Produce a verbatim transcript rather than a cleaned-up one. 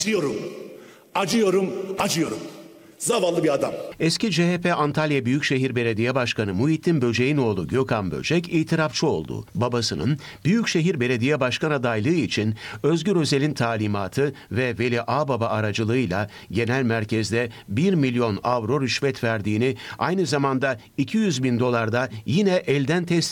Acıyorum, acıyorum, acıyorum. Zavallı bir adam. Eski C H P Antalya Büyükşehir Belediye Başkanı Muhittin Böcek'in oğlu Gökhan Böcek itirafçı oldu. Babasının Büyükşehir Belediye Başkan adaylığı için Özgür Özel'in talimatı ve Veli Ağbaba aracılığıyla genel merkezde bir milyon avro rüşvet verdiğini, aynı zamanda iki yüz bin dolarda yine elden teslim